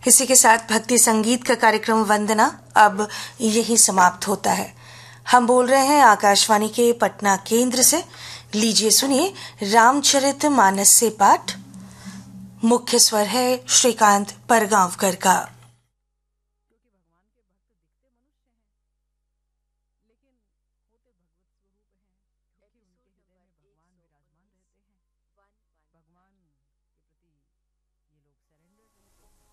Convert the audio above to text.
इसी के साथ भक्ति संगीत का कार्यक्रम वंदना अब यही समाप्त होता है। हम बोल रहे हैं आकाशवाणी के पटना केंद्र से। लीजिए सुनिए रामचरितमानस से पाठ। मुख्य स्वर है श्रीकांत परगांवकर का।